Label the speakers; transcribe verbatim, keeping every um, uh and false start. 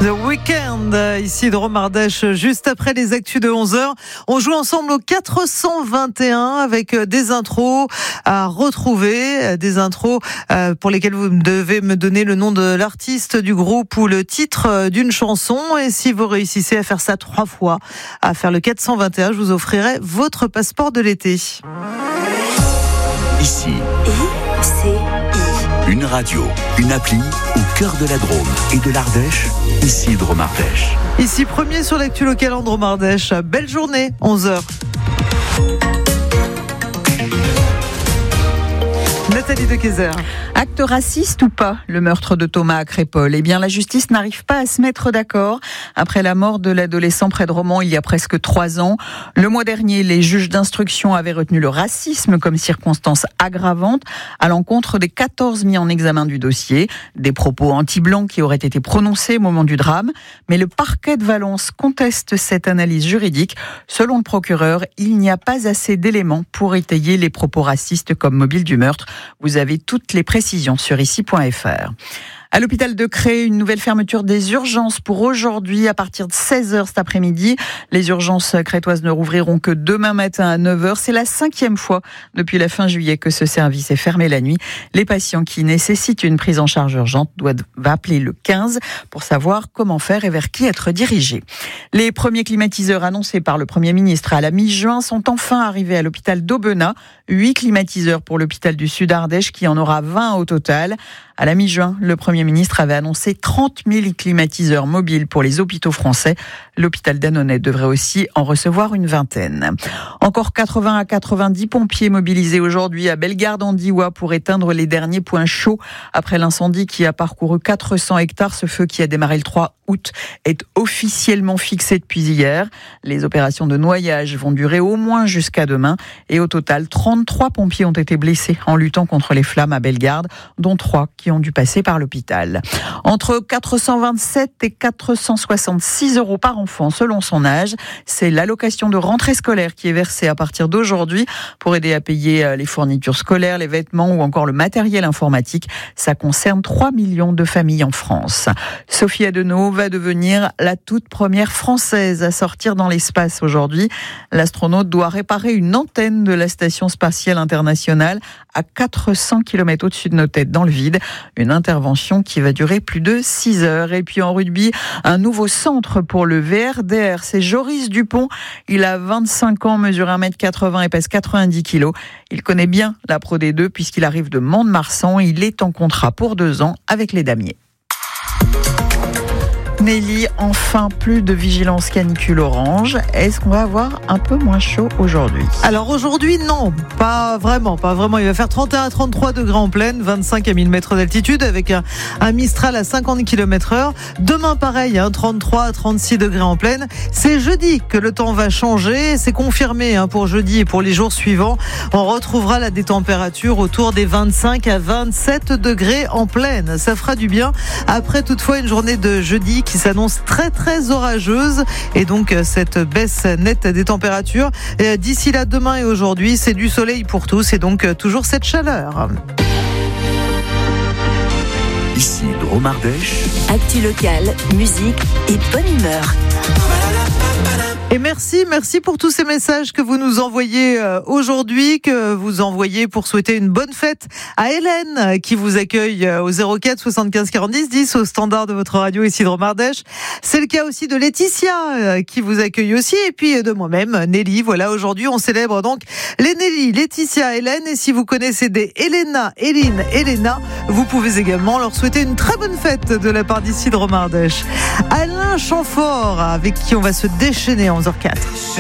Speaker 1: The Weeknd, ici de Romardèche, juste après les actus de onze heures. On joue ensemble au quatre cent vingt et un avec des intros à retrouver, des intros pour lesquelles vous devez me donner le nom de l'artiste, du groupe ou le titre d'une chanson. Et si vous réussissez à faire ça trois fois, à faire le quatre cent vingt et un, je vous offrirai votre passeport de l'été.
Speaker 2: Ici.
Speaker 3: I C I.
Speaker 2: Une radio, une appli au cœur de la Drôme et de l'Ardèche, ici de Romardèche.
Speaker 1: Ici premier sur l'actu local en Romardèche. Belle journée, onze heures. Nathalie Dequezer.
Speaker 4: Acte raciste ou pas, le meurtre de Thomas à Crépol? Eh bien, la justice n'arrive pas à se mettre d'accord. Après la mort de l'adolescent près de Romans il y a presque trois ans, le mois dernier, les juges d'instruction avaient retenu le racisme comme circonstance aggravante à l'encontre des quatorze mis en examen du dossier. Des propos anti-blancs qui auraient été prononcés au moment du drame. Mais le parquet de Valence conteste cette analyse juridique. Selon le procureur, il n'y a pas assez d'éléments pour étayer les propos racistes comme mobile du meurtre. Vous avez toutes les précisions sur ici point f r. À l'hôpital de Cré, une nouvelle fermeture des urgences pour aujourd'hui à partir de seize heures cet après-midi. Les urgences crétoises ne rouvriront que demain matin à neuf heures. C'est la cinquième fois depuis la fin juillet que ce service est fermé la nuit. Les patients qui nécessitent une prise en charge urgente doivent appeler le quinze pour savoir comment faire et vers qui être dirigés. Les premiers climatiseurs annoncés par le Premier ministre à la mi-juin sont enfin arrivés à l'hôpital d'Aubenas. Huit climatiseurs pour l'hôpital du Sud-Ardèche qui en aura vingt au total. À la mi-juin, le Premier ministre avait annoncé trente mille climatiseurs mobiles pour les hôpitaux français. L'hôpital d'Annonay devrait aussi en recevoir une vingtaine. Encore quatre-vingts à quatre-vingt-dix pompiers mobilisés aujourd'hui à Bellegarde-en-Diois pour éteindre les derniers points chauds après l'incendie qui a parcouru quatre cents hectares. Ce feu qui a démarré le trois août est officiellement fixé depuis hier. Les opérations de noyage vont durer au moins jusqu'à demain et au total, trente-trois pompiers ont été blessés en luttant contre les flammes à Bellegarde, dont trois qui ont dû passer par l'hôpital. Entre quatre cent vingt-sept et quatre cent soixante-six euros par enfant selon son âge. C'est l'allocation de rentrée scolaire qui est versée à partir d'aujourd'hui pour aider à payer les fournitures scolaires, les vêtements ou encore le matériel informatique. Ça concerne trois millions de familles en France. Sophie Adenau va devenir la toute première Française à sortir dans l'espace aujourd'hui. L'astronaute doit réparer une antenne de la Station spatiale internationale à quatre cents kilomètres au-dessus de nos têtes dans le vide. Une intervention qui va durer plus de six heures. Et puis en rugby, un nouveau centre pour le V R D R. C'est Joris Dupont. Il a vingt-cinq ans, mesure un mètre quatre-vingts et pèse quatre-vingt-dix kilos. Il connaît bien la Pro D deux puisqu'il arrive de Mont-de-Marsan. Il est en contrat pour deux ans avec les Damiers. Nelly, enfin plus de vigilance canicule orange. Est-ce qu'on va avoir un peu moins chaud aujourd'hui?
Speaker 1: Alors aujourd'hui, non, pas vraiment, pas vraiment. Il va faire trente et un à trente-trois degrés en plaine, vingt-cinq à mille mètres d'altitude avec un, un Mistral à cinquante kilomètres heure. Demain, pareil, hein, trente-trois à trente-six degrés en plaine. C'est jeudi que le temps va changer. C'est confirmé hein, pour jeudi et pour les jours suivants. On retrouvera la des températures autour des vingt-cinq à vingt-sept degrés en plaine. Ça fera du bien. Après, toutefois, une journée de jeudi qui s'annonce très très orageuse et donc cette baisse nette des températures. Et d'ici là, demain et aujourd'hui, c'est du soleil pour tous et donc toujours cette chaleur.
Speaker 2: Ici de Romardèche.
Speaker 3: Actu locale, musique et bonne humeur.
Speaker 1: Et merci, merci pour tous ces messages que vous nous envoyez aujourd'hui, que vous envoyez pour souhaiter une bonne fête à Hélène qui vous accueille au zéro quatre soixante-quinze quarante-dix dix au standard de votre radio ici de Romardèche. C'est le cas aussi de Laetitia qui vous accueille aussi et puis de moi-même, Nelly. Voilà, aujourd'hui on célèbre donc les Nelly, Laetitia, Hélène et si vous connaissez des Elena, Éline, Elena, vous pouvez également leur souhaiter une très bonne fête de la part d'ici de Romardèche. Alain Chamfort avec qui on va se déchaîner en onze heures zéro quatre.